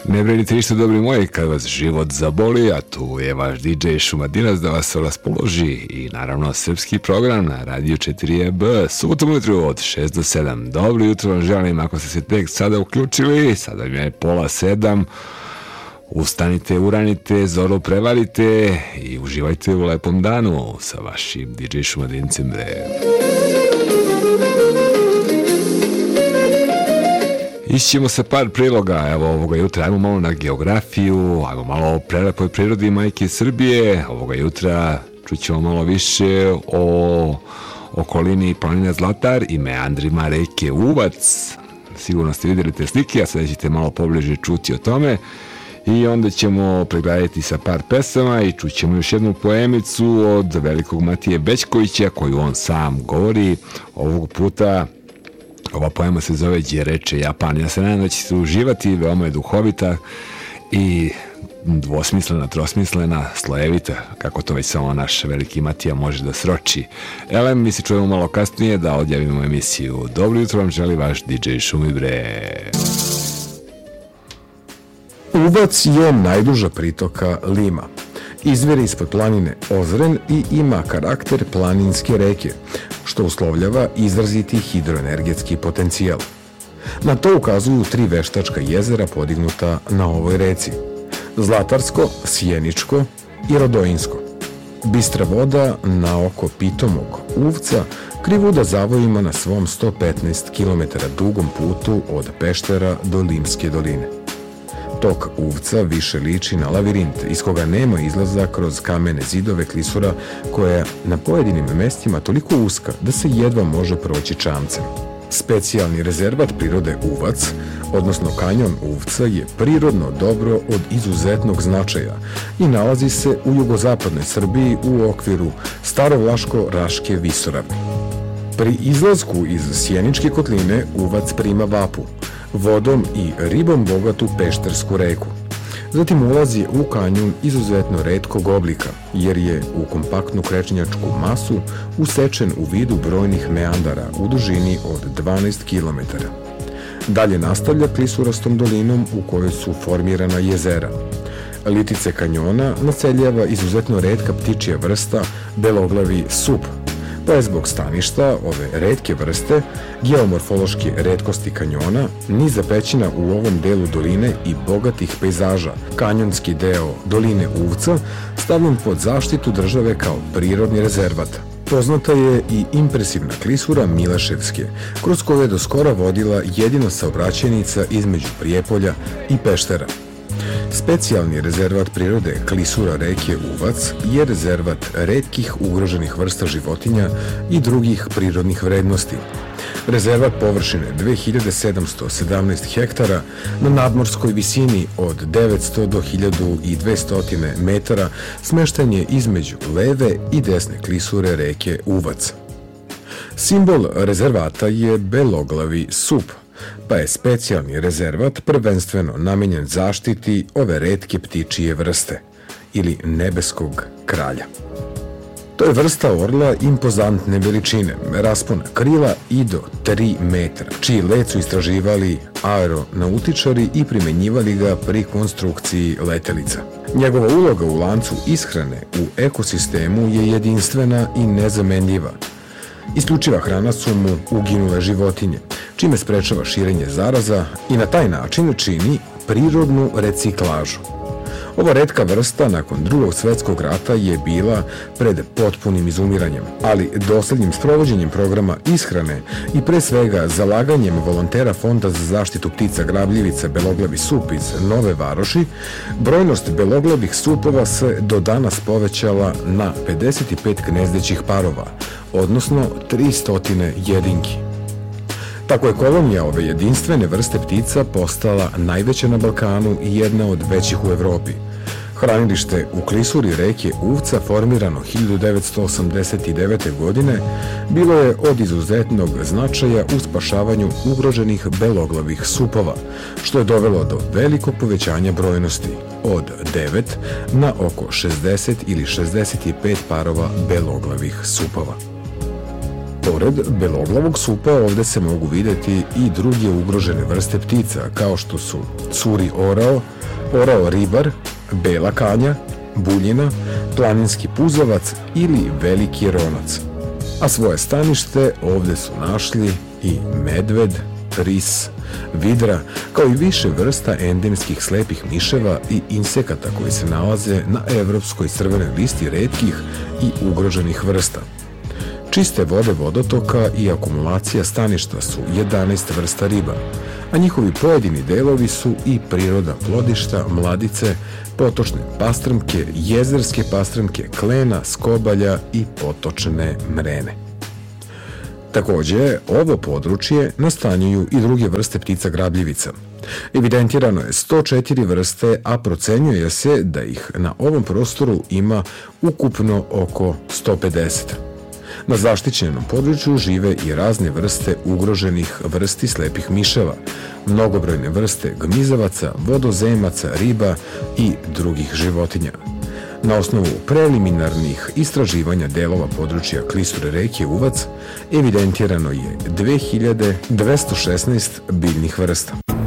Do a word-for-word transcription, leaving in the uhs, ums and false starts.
Ne brinite ništa, dobri moji, kad vas život zaboli, a tu je vaš di džej Šumadinac da vas raspoloži i naravno srpski program na Radio četiri E B, subotom ujutru od šest do sedam. Dobro jutro vam želim, ako ste se tek sada uključili, sada mi je pola sedam, ustanite, uranite, zoru prevarite i uživajte u lepom danu sa vašim di džej Šumadincem, bre. Išćemo sa par priloga, evo ovoga jutra, ajmo malo na geografiju, ajmo malo o prelepoj prirodi majke Srbije, ovoga jutra čućemo malo više o okolini planine Zlatar i meandrima reke Uvac, sigurno ste vidjeli te slike, a sada ćete malo pobliže čuti o tome i onda ćemo pregledati sa par pesama i čućemo još jednu poemicu od velikog Matije Bećkovića koju on sam govori ovog puta. Ova poema se zove Gdje reče Japan. Ja se nadam da ćete uživati, veoma je duhovita i dvosmislena, trosmislena, slojevita, kako to već samo naš veliki Matija može da sroči. Elem, mi se čujemo malo kasnije da odjavimo emisiju. Dobro jutro vam želi vaš di džej Šumi, bre. Uvac je najduža pritoka Lima. Izvire ispod planine Ozren i ima karakter planinske reke, što uslovljava izraziti hidroenergetski potencijal. Na to ukazuju tri veštačka jezera podignuta na ovoj reci: Zlatarsko, Sjeničko i Rodojinsko. Bistra voda na oko pitomog Uvca krivuda zavojima na svom sto petnaest kilometara dugom putu od Peštera do Limske doline. Tok Uvca više liči na lavirint iz koga nema izlaza kroz kamene zidove klisura koja je na pojedinim mestima toliko uska da se jedva može proći čamcem. Specijalni rezervat prirode Uvac, odnosno kanjon Uvca, je prirodno dobro od izuzetnog značaja i nalazi se u jugozapadnoj Srbiji u okviru Starovlaško-Raške visoravni. Pri izlasku iz Sjeničke kotline Uvac prima Vapu, vodom i ribom bogatu Peštersku reku. Zatim ulazi u kanjon izuzetno retkog oblika, jer je u kompaktnu krečnjačku masu usečen u vidu brojnih meandara u dužini od dvanaest kilometara. Dalje nastavlja klisurastom dolinom u kojoj su formirana jezera. Litice kanjona naseljava izuzetno retka ptičja vrsta beloglavi sup, pa je zbog staništa ove retke vrste, geomorfološke retkosti kanjona, niza pećina u ovom delu doline i bogatih pejzaža, kanjonski deo doline Uvca stavljen pod zaštitu države kao prirodni rezervat. Poznata je i impresivna klisura Mileševske, kroz koju je do skora vodila jedina saobraćajnica između Prijepolja i Peštera. Specijalni rezervat prirode klisura reke Uvac je rezervat retkih ugroženih vrsta životinja i drugih prirodnih vrednosti. Rezervat površine dve hiljade sedamsto sedamnaest hektara na nadmorskoj visini od devetsto do hiljadu dvesta metara smešten je između leve i desne klisure reke Uvac. Simbol rezervata je beloglavi sup, pa je specijalni rezervat prvenstveno namenjen zaštiti ove retke ptičije vrste, ili nebeskog kralja. To je vrsta orla impozantne veličine, raspona krila i do tri metra, čiji let su istraživali aeronautičari i primenjivali ga pri konstrukciji letelica. Njegova uloga u lancu ishrane u ekosistemu je jedinstvena i nezamenljiva. Isključiva hrana su mu uginule životinje, čime sprečava širenje zaraza i na taj način čini prirodnu reciklažu. Ova retka vrsta nakon Drugog svjetskog rata je bila pred potpunim izumiranjem, ali doslednjim sprovođenjem programa ishrane i pre svega zalaganjem volontera Fonda za zaštitu ptica grabljivica beloglavi sup iz Nove Varoši, brojnost beloglavih supova se do danas povećala na pedeset pet gnezdećih parova, odnosno tristo jedinki. Tako je kolonija ove jedinstvene vrste ptica postala najveća na Balkanu i jedna od većih u Evropi. Hranilište u klisuri reke Uvca, formirano hiljadu devetsto osamdeset devete. godine, bilo je od izuzetnog značaja u spašavanju ugroženih beloglavih supova, što je dovelo do velikog povećanja brojnosti, od devet na oko šezdeset ili šezdeset pet parova beloglavih supova. Pored beloglavog supa ovde se mogu videti i druge ugrožene vrste ptica, kao što su curi orao, orao ribar, bela kanja, buljina, planinski puzavac ili veliki ronac. A svoje stanište ovde su našli i medved, ris, vidra, kao i više vrsta endemskih slepih miševa i insekata koji se nalaze na evropskoj crvenoj listi retkih i ugroženih vrsta. Čiste vode vodotoka i akumulacija staništa su jedanaest vrsta riba, a njihovi pojedini delovi su i prirodna plodišta, mladice, potočne pastrmke, jezerske pastrmke, klena, skobalja i potočne mrene. Takođe, ovo područje nastanjuju i druge vrste ptica grabljivica. Evidentirano je sto četiri vrste, a procenjuje se da ih na ovom prostoru ima ukupno oko sto pedeset. Na zaštićenom području žive i razne vrste ugroženih vrsti slepih miševa, mnogobrojne vrste gmizavaca, vodozemaca, riba i drugih životinja. Na osnovu preliminarnih istraživanja delova područja klisure reke Uvac evidentirano je dve hiljade dvesta šesnaest biljnih vrsta.